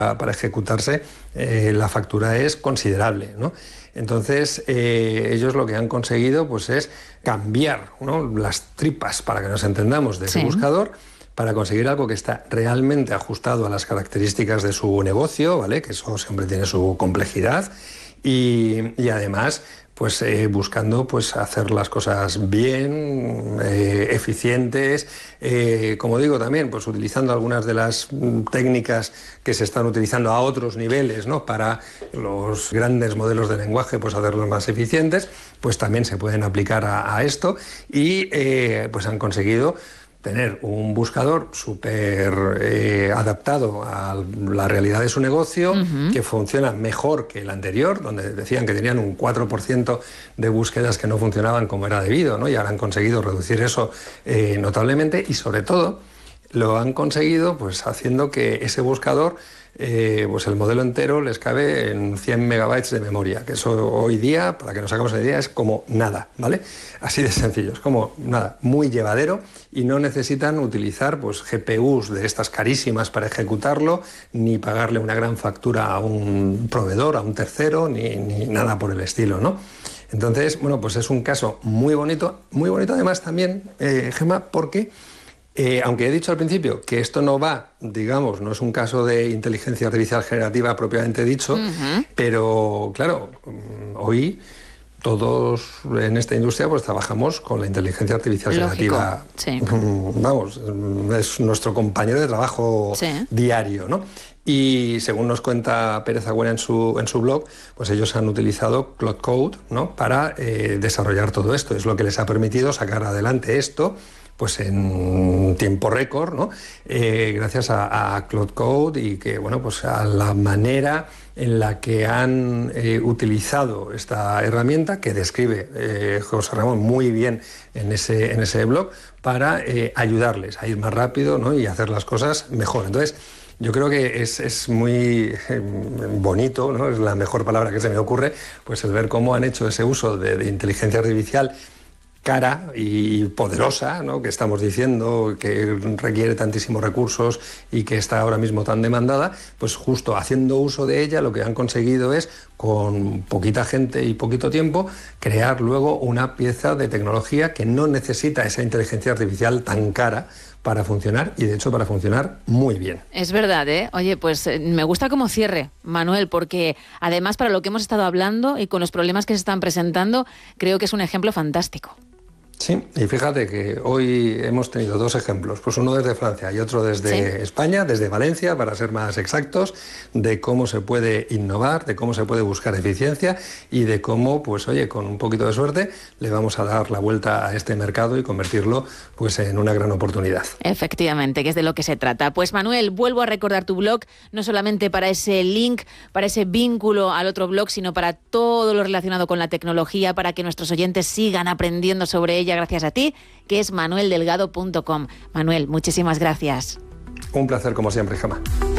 para ejecutarse, la factura es considerable, ¿no? Entonces, ellos lo que han conseguido pues, es cambiar, ¿no?, las tripas, para que nos entendamos, de ese buscador, para conseguir algo que está realmente ajustado a las características de su negocio, ¿vale?, que eso siempre tiene su complejidad, y además pues buscando pues hacer las cosas bien, eficientes, como digo también, pues utilizando algunas de las técnicas que se están utilizando a otros niveles, ¿no?, para los grandes modelos de lenguaje, pues hacerlos más eficientes, pues también se pueden aplicar a esto, y pues han conseguido tener un buscador súper adaptado a la realidad de su negocio, que funciona mejor que el anterior, donde decían que tenían un 4% de búsquedas que no funcionaban como era debido, ¿no? Y ahora han conseguido reducir eso notablemente, y sobre todo lo han conseguido pues haciendo que ese buscador, pues el modelo entero les cabe en 100 megabytes de memoria, que eso hoy día, para que nos hagamos una idea, es como nada, ¿vale? Así de sencillo, es como nada, muy llevadero, y no necesitan utilizar pues GPUs de estas carísimas para ejecutarlo, ni pagarle una gran factura a un proveedor, a un tercero, ni nada por el estilo, ¿no? Entonces, bueno, pues es un caso muy bonito además también, Gemma, porque aunque he dicho al principio que esto no va, digamos, no es un caso de inteligencia artificial generativa propiamente dicho, pero claro, hoy todos en esta industria pues trabajamos con la inteligencia artificial generativa. Sí. Vamos, es nuestro compañero de trabajo diario, ¿no? Y según nos cuenta Pérez Agüera en su blog, pues ellos han utilizado Claude Code, ¿no?, para desarrollar todo esto. Es lo que les ha permitido sacar adelante esto pues en tiempo récord, ¿no? Gracias a Claude Code, y que, bueno, pues a la manera en la que han utilizado esta herramienta, que describe José Ramón muy bien en ese blog, para ayudarles a ir más rápido, ¿no?, y hacer las cosas mejor. Entonces, yo creo que es muy bonito, ¿no?, es la mejor palabra que se me ocurre, pues el ver cómo han hecho ese uso de inteligencia artificial cara y poderosa, ¿no?, que estamos diciendo que requiere tantísimos recursos y que está ahora mismo tan demandada, pues justo haciendo uso de ella lo que han conseguido es, con poquita gente y poquito tiempo, crear luego una pieza de tecnología que no necesita esa inteligencia artificial tan cara para funcionar, y de hecho para funcionar muy bien. Es verdad, ¿eh? Oye, pues me gusta como cierre, Manuel, porque además para lo que hemos estado hablando y con los problemas que se están presentando, creo que es un ejemplo fantástico. Sí, y fíjate que hoy hemos tenido dos ejemplos, pues uno desde Francia y otro desde España, desde Valencia, para ser más exactos, de cómo se puede innovar, de cómo se puede buscar eficiencia, y de cómo, pues oye, con un poquito de suerte le vamos a dar la vuelta a este mercado y convertirlo pues en una gran oportunidad. Efectivamente, que es de lo que se trata. Pues Manuel, vuelvo a recordar tu blog, no solamente para ese link, para ese vínculo al otro blog, sino para todo lo relacionado con la tecnología, para que nuestros oyentes sigan aprendiendo sobre ella gracias a ti, que es manueldelgado.com. Manuel, muchísimas gracias. Un placer como siempre, Gemma.